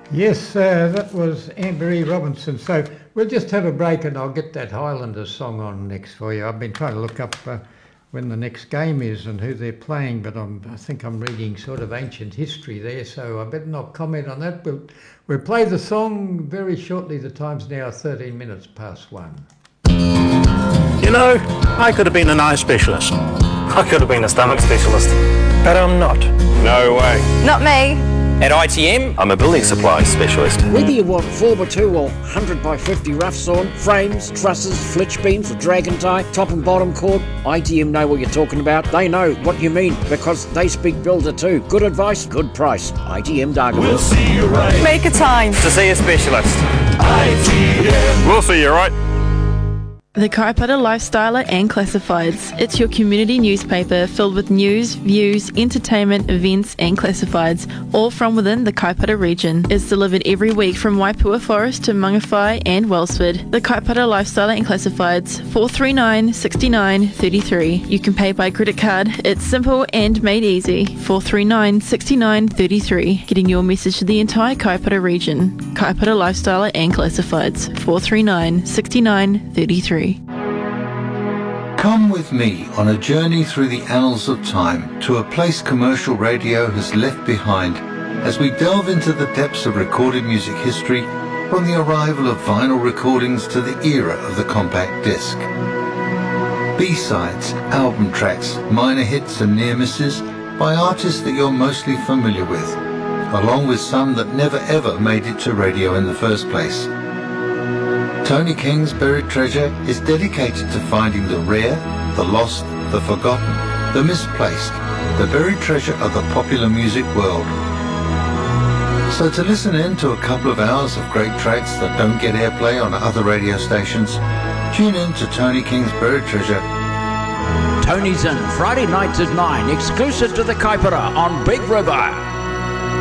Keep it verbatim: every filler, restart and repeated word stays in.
Yes, uh, that was Amber Robinson. So we'll just have a break and I'll get that Highlanders song on next for you. I've been trying to look up uh, when the next game is and who they're playing, but I'm, I think I'm reading sort of ancient history there, so I better not comment on that. We'll, we'll play the song very shortly. The time's now thirteen minutes past one. You know, I could have been an eye specialist. I could have been a stomach specialist. But I'm not. No way. Not me. At I T M, I'm a building supplies specialist. Whether you want four by two or one hundred by fifty rough sawn, frames, trusses, flitch beams or dragon tie, top and bottom cord, I T M know what you're talking about. They know what you mean because they speak builder too. Good advice, good price. I T M Dargaville. We'll see you right. Make a time to see a specialist. I T M. We'll see you right. The Kaipara Lifestyler and Classifieds. It's your community newspaper filled with news, views, entertainment, events and classifieds, all from within the Kaipara region. It's delivered every week from Waipua Forest to Mangawhai and Wellsford. The Kaipara Lifestyler and Classifieds, four three nine, six nine three three. You can pay by credit card. It's simple and made easy. four three nine, six nine three three. Getting your message to the entire Kaipara region. Kaipara Lifestyler and Classifieds, four three nine, six nine three three. Come with me on a journey through the annals of time to a place commercial radio has left behind as we delve into the depths of recorded music history from the arrival of vinyl recordings to the era of the compact disc. B-sides, album tracks, minor hits and near misses by artists that you're mostly familiar with, along with some that never ever made it to radio in the first place. Tony King's Buried Treasure is dedicated to finding the rare, the lost, the forgotten, the misplaced, the buried treasure of the popular music world. So to listen in to a couple of hours of great tracks that don't get airplay on other radio stations, tune in to Tony King's Buried Treasure. Tony's in Friday nights at nine, exclusive to the Kaipara on Big River.